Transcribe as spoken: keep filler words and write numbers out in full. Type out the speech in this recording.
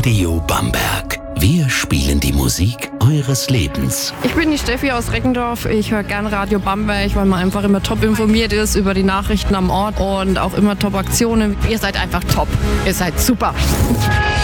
Radio Bamberg. Wir spielen die Musik eures Lebens. Ich bin die Steffi aus Reckendorf. Ich höre gerne Radio Bamberg, weil man einfach immer top informiert ist über die Nachrichten am Ort und auch immer top Aktionen. Ihr seid einfach top. Ihr seid super.